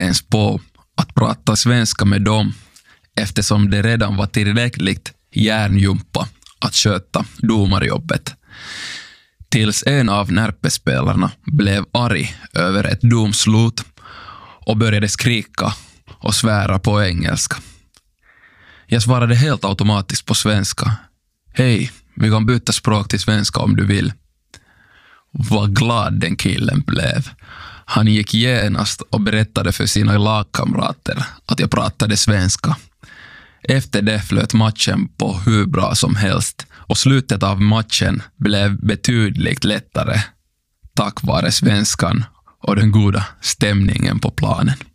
ens på att prata svenska med dem eftersom det redan var tillräckligt järnjumpa att sköta domarjobbet. Tills en av närpespelarna blev arg över ett domslut och började skrika och svära på engelska. Jag svarade helt automatiskt på svenska. Hej, vi kan byta språk till svenska om du vill. Vad glad den killen blev. Han gick genast och berättade för sina lagkamrater att jag pratade svenska. Efter det flöt matchen på hur bra som helst och slutet av matchen blev betydligt lättare tack vare svenskan och den goda stämningen på planen.